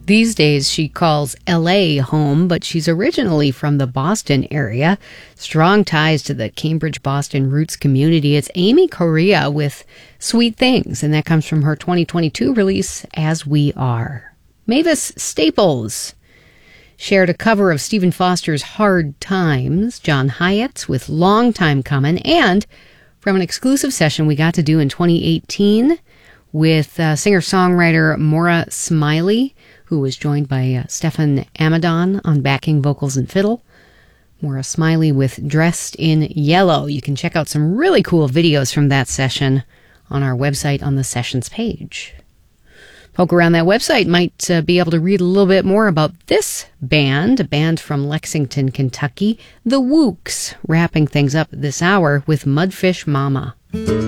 these days she calls L.A. home, but she's originally from the Boston area. Strong ties to the Cambridge, Boston roots community. It's Amy Correa with Sweet Things, and that comes from her 2022 release, As We Are. Mavis Staples shared a cover of Stephen Foster's Hard Times, John Hyatt's with Long Time Comin', and from an exclusive session we got to do in 2018 with singer-songwriter Maura Smiley, who was joined by Stefan Amadon on backing vocals and fiddle. Maura Smiley with Dressed in Yellow. You can check out some really cool videos from that session on our website on the Sessions page. Poke around that website, might be able to read a little bit more about this band, a band from Lexington, Kentucky, the Wooks, wrapping things up this hour with Mudfish Mama.